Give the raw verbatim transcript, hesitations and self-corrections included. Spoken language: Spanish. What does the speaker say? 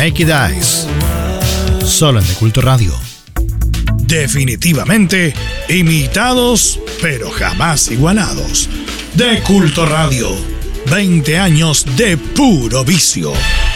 Naked Eyes. Solo en De Culto Radio. Definitivamente imitados, pero jamás igualados. De Culto Radio. veinte años de puro vicio.